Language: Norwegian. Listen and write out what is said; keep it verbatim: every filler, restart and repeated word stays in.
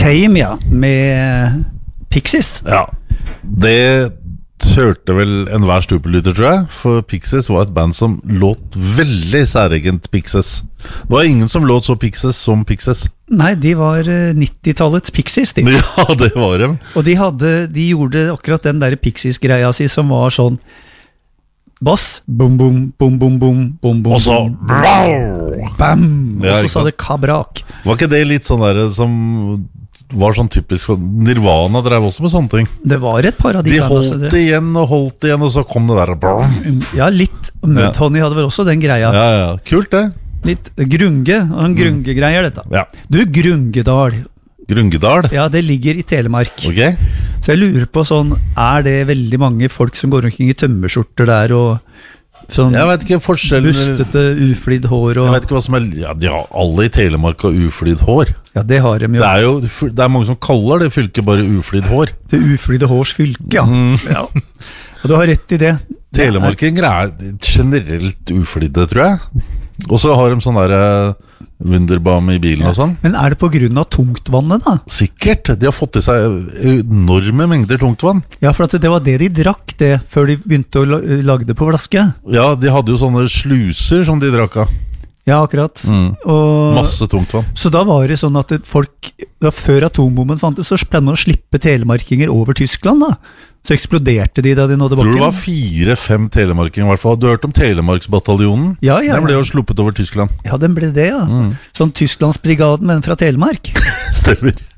Tame, ja, med Pixies. Ja, det hørte vel enhver stupelytter, tror jeg. For Pixies var et band som låt veldig særegent Pixies. Det var ingen som låt så Pixies som Pixies. Nei, de var nittitallets Pixies, de. Ja, det var dem. Og de, hadde, de gjorde akkurat den der Pixies-greia si, som var sånn bass, bom, bom, bom, bom, bom, bom, bom, og så bam, og ja, så sa det kabrak. Var ikke det litt sånn der som var sånn typisk Nirvana drev også med sånne ting? Det var et par av de De holdt igjen og holdt igjen, og så kom det der. Ja, litt. Mudhoney hadde vel også den greia. Ja, ja, kult det. Litt grunge, og en grunge-greier dette. Ja. Du, Grungedal. Grungedal? Ja, det ligger i Telemark. Ok. Så jeg lurer på sånn, er det veldig mange folk som går omkring i tømmerskjorter der, og sånn jeg vet ikke forskjellen bustete, uflidd hår og... Jeg vet ikke hva som er ja, de har alle i Telemark har uflidd hår. Ja, det har de jo. Det er jo det er mange som kaller det fylket bare uflidd hår. Det uflidde hårs fylke, ja. Mm. Ja. Og du har rett i det. Telemarkinger er generelt uflidde, tror jeg. Og så har de sånn der Wunderbaum i bilen, ja, og sånn. Men er det på grunn av tungtvannet, da? Sikkert. De har fått i seg enorme mengder tungtvann. Ja, for at det var det de drakk det før de begynte å lage det på flaske. Ja, de hadde jo sånne sluser som de drakk av. Ja, akkurat. Mm. Og, masse tungtvann. Så da var det sånn at folk, da før atombomben fantes, så pleide man å slippe telemarkinger over Tyskland, da. Så eksploderte de da de nådde bakken. Tror det var fire-fem telemarkinger i hvert fall. Du har hørt om Telemarksbataljonen? Ja, ja, ja. Den ble jo sluppet over Tyskland. Ja, den ble det, ja. Mm. Sånn Tysklandsbrigaden, men fra Telemark. Stemmer.